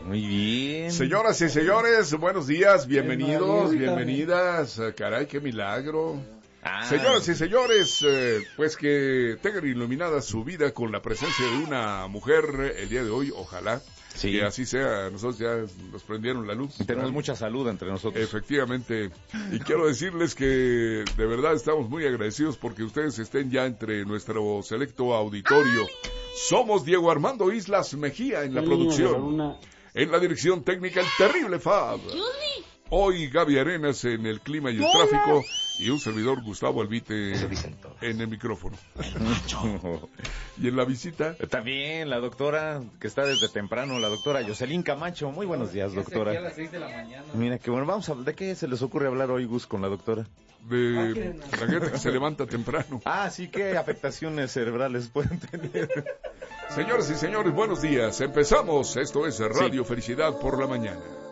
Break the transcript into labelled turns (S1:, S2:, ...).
S1: Muy bien.
S2: Señoras y señores, buenos días, bienvenidos, bienvenidas. Caray, qué milagro. Señoras y señores, pues que tengan iluminada su vida con la presencia de una mujer el día de hoy, ojalá. Sí. Que así sea, nosotros ya nos prendieron la luz.
S1: Y tenemos mucha salud entre nosotros.
S2: Efectivamente, y quiero decirles que de verdad estamos muy agradecidos porque ustedes estén ya entre nuestro selecto auditorio. Somos Diego Armando Islas Mejía en la producción, en la dirección técnica el terrible Fab. Hoy Gaby Arenas en el clima y el tráfico y un servidor Gustavo Albite en el micrófono. Y en la visita
S1: también la doctora que está desde temprano, la doctora Jocelyn Camacho. Muy buenos días, doctora.
S3: Aquí a las 6 de la mañana.
S1: Mira, que bueno, ¿de qué se les ocurre hablar hoy, Gus, con la doctora?
S2: De la gente que se levanta temprano.
S1: Sí, ¿qué afectaciones cerebrales pueden tener?
S2: Señoras y señores, buenos días. Empezamos. Esto es Radio Felicidad por la mañana.